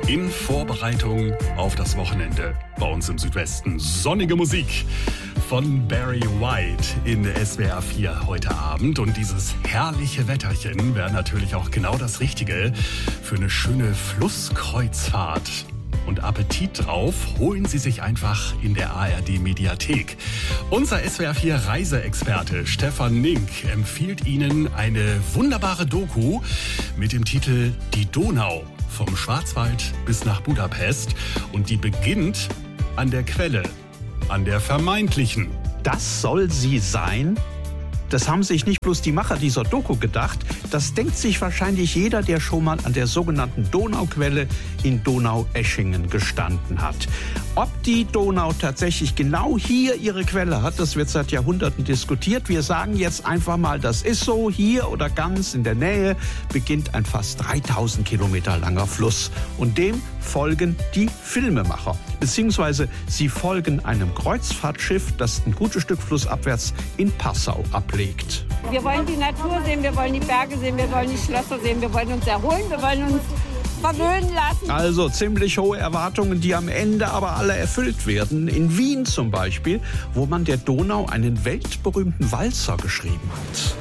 in Vorbereitung auf das Wochenende bei uns im Südwesten. Sonnige Musik von Barry White in der SWR 4 heute Abend. Und dieses herrliche Wetterchen wäre natürlich auch genau das Richtige für eine schöne Flusskreuzfahrt. Und Appetit drauf holen Sie sich einfach in der ARD-Mediathek. Unser SWR 4 Reiseexperte Stefan Nink empfiehlt Ihnen eine wunderbare Doku mit dem Titel Die Donau vom Schwarzwald bis nach Budapest. Und die beginnt an der Quelle, an der vermeintlichen. Das soll sie sein? Das haben sich nicht bloß die Macher dieser Doku gedacht, das denkt sich wahrscheinlich jeder, der schon mal an der sogenannten Donauquelle in Donaueschingen gestanden hat. Ob die Donau tatsächlich genau hier ihre Quelle hat, das wird seit Jahrhunderten diskutiert. Wir sagen jetzt einfach mal, das ist so. Hier oder ganz in der Nähe beginnt ein fast 3000 Kilometer langer Fluss. Und dem folgen die Filmemacher. Beziehungsweise sie folgen einem Kreuzfahrtschiff, das ein gutes Stück flussabwärts in Passau ablegt. Wir wollen die Natur sehen, wir wollen die Berge sehen, wir wollen die Schlösser sehen, wir wollen uns erholen, wir wollen uns verwöhnen lassen. Also ziemlich hohe Erwartungen, die am Ende aber alle erfüllt werden. In Wien zum Beispiel, wo man der Donau einen weltberühmten Walzer geschrieben hat.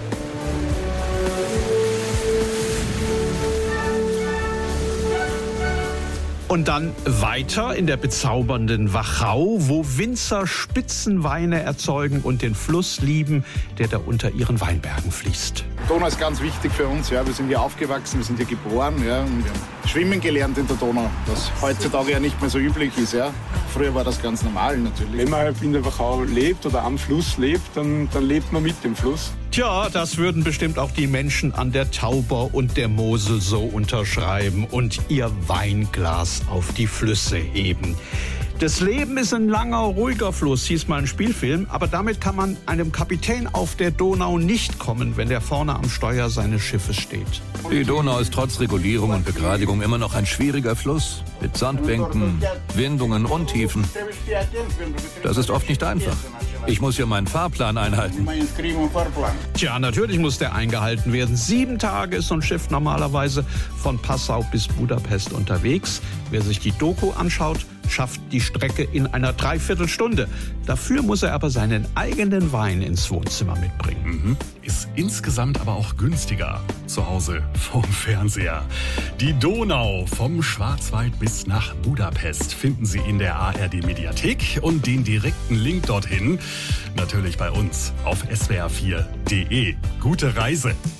Und dann weiter in der bezaubernden Wachau, wo Winzer Spitzenweine erzeugen und den Fluss lieben, der da unter ihren Weinbergen fließt. Donau ist ganz wichtig für uns. Ja. Wir sind hier aufgewachsen, wir sind hier geboren. Ja, und wir haben schwimmen gelernt in der Donau, was heutzutage ja nicht mehr so üblich ist. Ja. Früher war das ganz normal natürlich. Wenn man in der Wachau lebt oder am Fluss lebt, dann lebt man mit dem Fluss. Tja, das würden bestimmt auch die Menschen an der Tauber und der Mosel so unterschreiben und ihr Weinglas auf die Flüsse heben. Das Leben ist ein langer, ruhiger Fluss, hieß mal ein Spielfilm, aber damit kann man einem Kapitän auf der Donau nicht kommen, wenn der vorne am Steuer seines Schiffes steht. Die Donau ist trotz Regulierung und Begradigung immer noch ein schwieriger Fluss mit Sandbänken, Windungen und Tiefen. Das ist oft nicht einfach. Ich muss ja meinen Fahrplan einhalten. Tja, natürlich muss der eingehalten werden. 7 Tage ist so ein Schiff normalerweise von Passau bis Budapest unterwegs. Wer sich die Doku anschaut, schafft die Strecke in einer Dreiviertelstunde. Dafür muss er aber seinen eigenen Wein ins Wohnzimmer mitbringen. Ist insgesamt aber auch günstiger zu Hause vorm Fernseher. Die Donau vom Schwarzwald bis nach Budapest finden Sie in der ARD-Mediathek und den direkten Link dorthin natürlich bei uns auf swr4.de. Gute Reise!